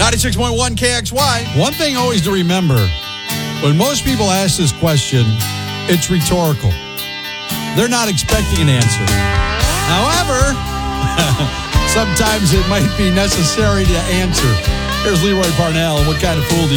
96.1 KXY. One thing always to remember, when most people ask this question, it's rhetorical. They're not expecting an answer. However, sometimes it might be necessary to answer. Here's Leroy Parnell. What kind of fool do you